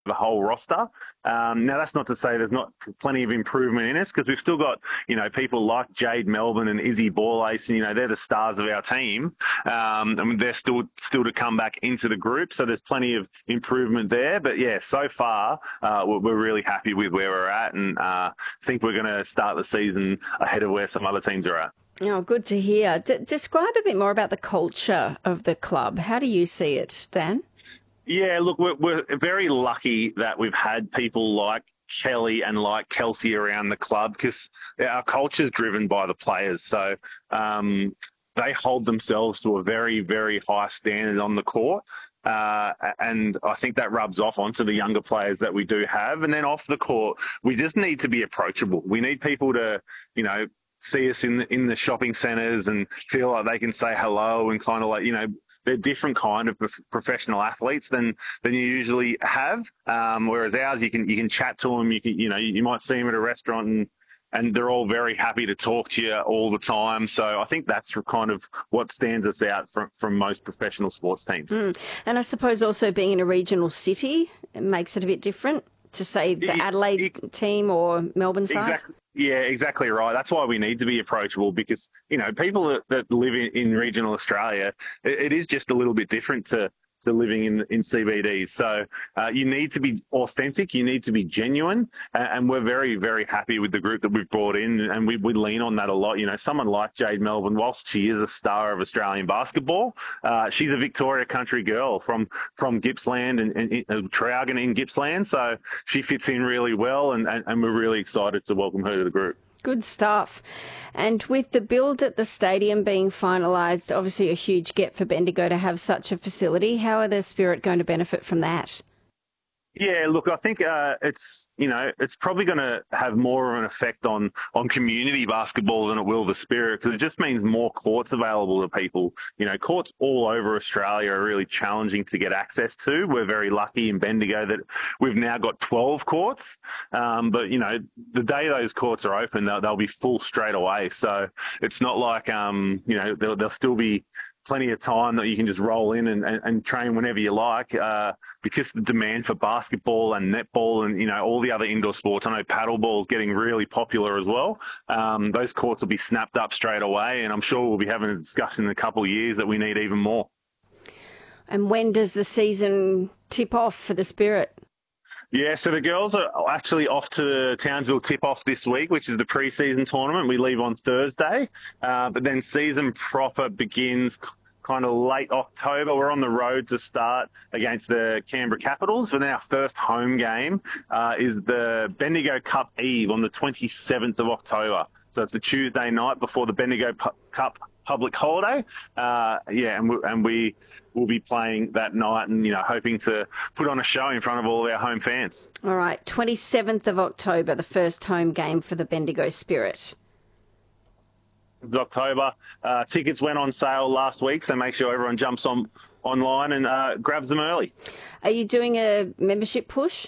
the whole roster. Now, that's not to say there's not plenty of improvement in us, because we've still got, people like Jade Melbourne and Izzy Borlace, and, they're the stars of our team. And they're still to come back into the group. So there's plenty of improvement there. But, yeah, so far, we're really happy with where we're at, and think we're going to start the season ahead of where some other teams are at. Oh, good to hear. Describe a bit more about the culture of the club. How do you see it, Dan? Yeah, look, we're very lucky that we've had people like Kelly and like Kelsey around the club, because our culture is driven by the players. So they hold themselves to a very, very high standard on the court. And I think that rubs off onto the younger players that we do have. And then off the court, we just need to be approachable. We need people to, see us in the shopping centres and feel like they can say hello, and kind of like, they're different kind of professional athletes than you usually have. Whereas ours, you can chat to them. You might see them at a restaurant, and they're all very happy to talk to you all the time. So I think that's kind of what stands us out from most professional sports teams. And I suppose also being in a regional city, it makes it a bit different to, say, the Adelaide team or Melbourne side. Exactly. Yeah, exactly right. That's why we need to be approachable, because, people that live in regional Australia, it is just a little bit different to living in CBDs. So you need to be authentic, you need to be genuine, and we're very, very happy with the group that we've brought in, and we lean on that a lot. Someone like Jade Melbourne, whilst she is a star of Australian basketball, she's a Victoria country girl from Gippsland and Traralgon in Gippsland, so she fits in really well, and we're really excited to welcome her to the group. Good stuff. And with the build at the stadium being finalised, obviously a huge get for Bendigo to have such a facility. How are the Spirit going to benefit from that? Yeah, look, I think it's probably going to have more of an effect on community basketball than it will the Spirit, because it just means more courts available to people. Courts all over Australia are really challenging to get access to. We're very lucky in Bendigo that we've now got 12 courts. But, the day those courts are open, they'll be full straight away. So it's not like, there'll still be plenty of time that you can just roll in and train whenever you like, because the demand for basketball and netball and, all the other indoor sports, I know paddleball is getting really popular as well. Those courts will be snapped up straight away, and I'm sure we'll be having a discussion in a couple of years that we need even more. And when does the season tip off for the Spirit? Yeah, so the girls are actually off to the Townsville tip-off this week, which is the pre-season tournament. We leave on Thursday, but then season proper begins kind of late October. We're on the road to start against the Canberra Capitals, and our first home game is the Bendigo Cup Eve on the 27th of October. So it's the Tuesday night before the Bendigo Cup public holiday. And we will be playing that night, and, hoping to put on a show in front of all of our home fans. All right, 27th of October, the first home game for the Bendigo Spirit. October. Tickets went on sale last week, so make sure everyone jumps online and grabs them early. Are you doing a membership push?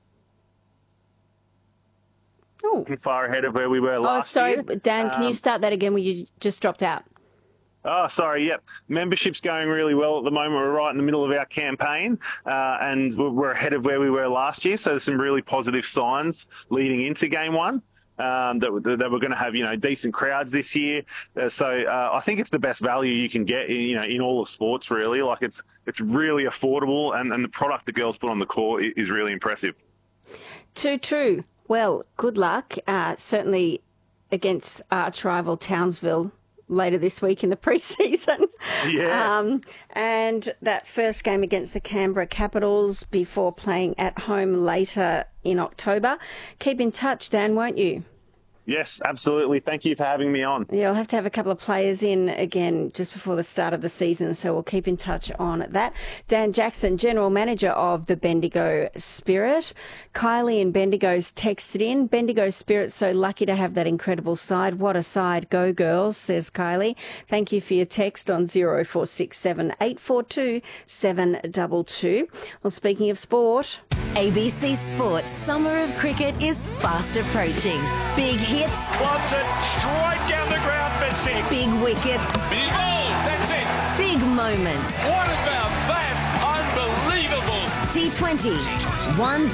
Oh, far ahead of where we were last year. Oh, sorry, Dan, can you start that again? You just dropped out. Oh, sorry, yep. Membership's going really well at the moment. We're right in the middle of our campaign, and we're ahead of where we were last year, so there's some really positive signs leading into Game 1. That we're going to have, decent crowds this year. So I think it's the best value you can get, in all of sports, really. Like, it's really affordable, and the product the girls put on the court is really impressive. Too true. Well, good luck, certainly against arch rival Townsville later this week in the pre-season. Yeah. And that first game against the Canberra Capitals before playing at home later in October. Keep in touch, Dan, won't you? Yes, absolutely. Thank you for having me on. Yeah, I'll have to have a couple of players in again just before the start of the season, so we'll keep in touch on that. Dan Jackson, General Manager of the Bendigo Spirit. Kylie in Bendigo's texted in. Bendigo Spirit, so lucky to have that incredible side. What a side. Go girls, says Kylie. Thank you for your text on 0467 842 722. Well, speaking of sport... ABC Sports Summer of Cricket is fast approaching. Big hits. Wants it straight down the ground for 6. Big wickets. He's bowled. That's it. Big moments. What about that? Unbelievable. T20. One